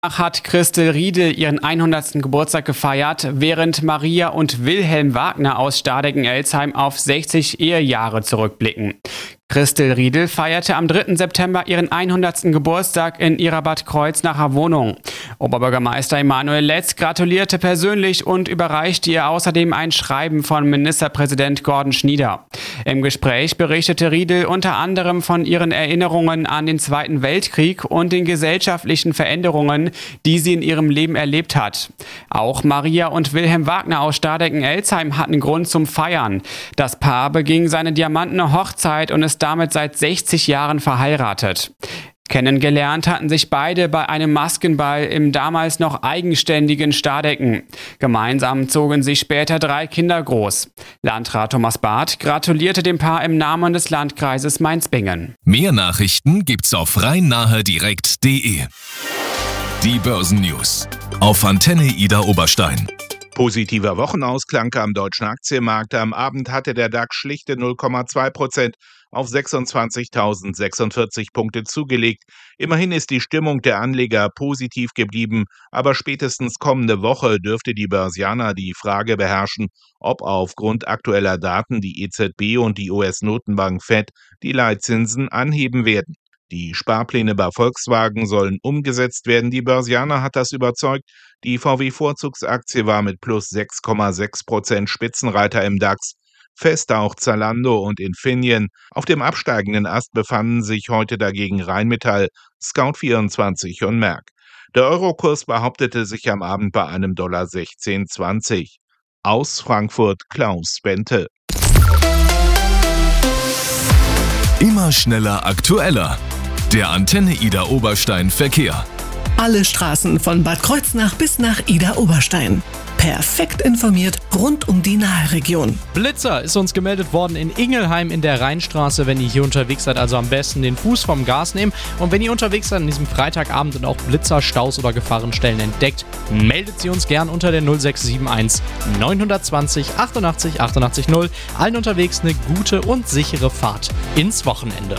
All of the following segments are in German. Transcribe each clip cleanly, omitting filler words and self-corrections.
Hat Christel Riedel ihren 100. Geburtstag gefeiert, während Maria und Wilhelm Wagner aus Stardecken-Elzheim auf 60 Ehejahre zurückblicken. Christel Riedel feierte am 3. September ihren 100. Geburtstag in ihrer Bad Kreuznacher Wohnung. Oberbürgermeister Emanuel Letz gratulierte persönlich und überreichte ihr außerdem ein Schreiben von Ministerpräsident Gordon Schnieder. Im Gespräch berichtete Riedel unter anderem von ihren Erinnerungen an den Zweiten Weltkrieg und den gesellschaftlichen Veränderungen, die sie in ihrem Leben erlebt hat. Auch Maria und Wilhelm Wagner aus Stardecken-Elzheim hatten Grund zum Feiern. Das Paar beging seine diamantene Hochzeit und ist damit seit 60 Jahren verheiratet. Kennengelernt hatten sich beide bei einem Maskenball im damals noch eigenständigen Stardecken. Gemeinsam zogen sie später 3 Kinder groß. Landrat Thomas Barth gratulierte dem Paar im Namen des Landkreises Mainz-Bingen. Mehr Nachrichten gibt's auf rhein-nahe-direkt.de. Die Börsennews auf Antenne Ida Oberstein. Positiver Wochenausklang am deutschen Aktienmarkt. Am Abend hatte der DAX schlichte 0,2% auf 26.046 Punkte zugelegt. Immerhin ist die Stimmung der Anleger positiv geblieben, aber spätestens kommende Woche dürfte die Börsianer die Frage beherrschen, ob aufgrund aktueller Daten die EZB und die US-Notenbank Fed die Leitzinsen anheben werden. Die Sparpläne bei Volkswagen sollen umgesetzt werden. Die Börsianer hat das überzeugt. Die VW-Vorzugsaktie war mit plus 6,6% Spitzenreiter im DAX. Fest auch Zalando und Infineon. Auf dem absteigenden Ast befanden sich heute dagegen Rheinmetall, Scout24 und Merck. Der Eurokurs behauptete sich am Abend bei einem $16,20. Aus Frankfurt Klaus Bente. Immer schneller, aktueller. Der Antenne Ida Oberstein Verkehr. Alle Straßen von Bad Kreuznach bis nach Ida Oberstein. Perfekt informiert rund um die Naheregion. Blitzer ist uns gemeldet worden in Ingelheim in der Rheinstraße. Wenn ihr hier unterwegs seid, also am besten den Fuß vom Gas nehmen. Und wenn ihr unterwegs seid an diesem Freitagabend und auch Blitzer, Staus oder Gefahrenstellen entdeckt, meldet sie uns gern unter der 0671 920 88 88 0. Allen unterwegs eine gute und sichere Fahrt ins Wochenende.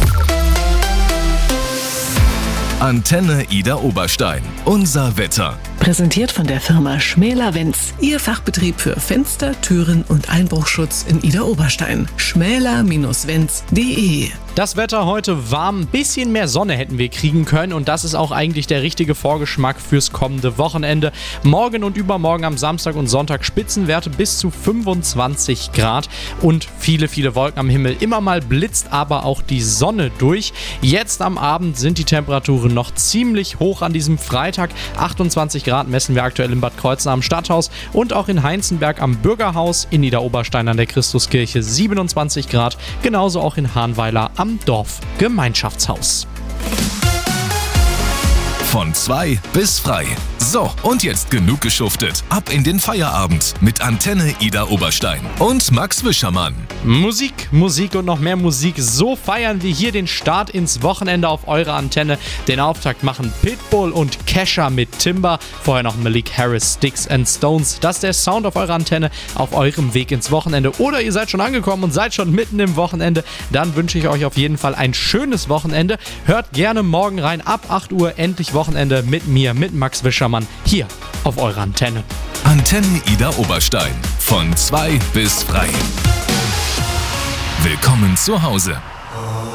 Antenne Ida Oberstein. Unser Wetter. Präsentiert von der Firma Schmäler-Wenz. Ihr Fachbetrieb für Fenster, Türen und Einbruchschutz in Ida Oberstein. schmäler-wenz.de. Das Wetter heute warm, bisschen mehr Sonne hätten wir kriegen können und das ist auch eigentlich der richtige Vorgeschmack fürs kommende Wochenende. Morgen und übermorgen am Samstag und Sonntag Spitzenwerte bis zu 25 Grad und viele, viele Wolken am Himmel. Immer mal blitzt aber auch die Sonne durch. Jetzt am Abend sind die Temperaturen noch ziemlich hoch an diesem Freitag. 28 Grad messen wir aktuell in Bad Kreuznach am Stadthaus und auch in Heinzenberg am Bürgerhaus, in Niederoberstein an der Christuskirche 27 Grad, genauso auch in Hahnweiler am Dorfgemeinschaftshaus. Von 2 bis frei. So, und jetzt genug geschuftet. Ab in den Feierabend mit Antenne Ida Oberstein und Max Wischermann. Musik, Musik und noch mehr Musik. So feiern wir hier den Start ins Wochenende auf eurer Antenne. Den Auftakt machen Pitbull und Kesha mit Timber. Vorher noch Malik Harris, Sticks and Stones. Das ist der Sound auf eurer Antenne auf eurem Weg ins Wochenende. Oder ihr seid schon angekommen und seid schon mitten im Wochenende. Dann wünsche ich euch auf jeden Fall ein schönes Wochenende. Hört gerne morgen rein ab 8 Uhr. Endlich Wochenende mit mir, mit Max Wischermann. Hier auf eurer Antenne. Antenne Ida Oberstein. Von 2 bis frei. Willkommen zu Hause.